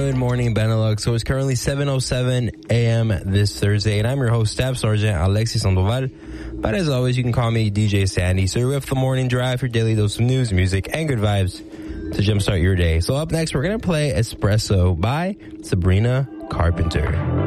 Good morning, Benelux. So it's currently 7:07 a.m. this Thursday, and I'm your host, Staff Sergeant Alexis Sandoval. But as always, you can call me DJ Sandy. So you're with the morning drive, your daily dose of news, music, and good vibes to jumpstart your day. So up next, we're going to play Espresso by Sabrina Carpenter.